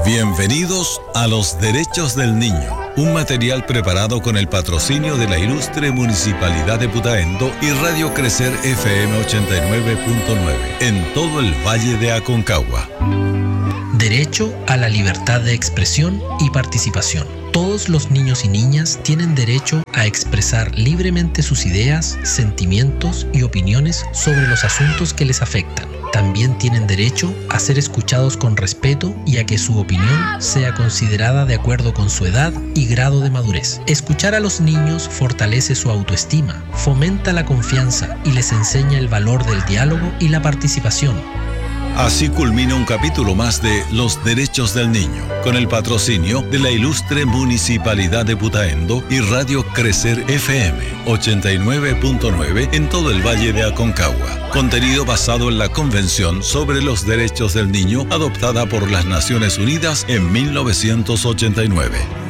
Bienvenidos a Los Derechos del Niño, un material preparado con el patrocinio de la ilustre Municipalidad de Putaendo y Radio Crecer FM 89.9 en todo el Valle de Aconcagua. Derecho a la libertad de expresión y participación. Todos los niños y niñas tienen derecho a expresar libremente sus ideas, sentimientos y opiniones sobre los asuntos que les afectan. También tienen derecho a ser escuchados con respeto y a que su opinión sea considerada de acuerdo con su edad y grado de madurez. Escuchar a los niños fortalece su autoestima, fomenta la confianza y les enseña el valor del diálogo y la participación. Así culmina un capítulo más de Los Derechos del Niño, con el patrocinio de la ilustre Municipalidad de Putaendo y Radio Crecer FM 89.9 en todo el Valle de Aconcagua. Contenido basado en la Convención sobre los Derechos del Niño adoptada por las Naciones Unidas en 1989.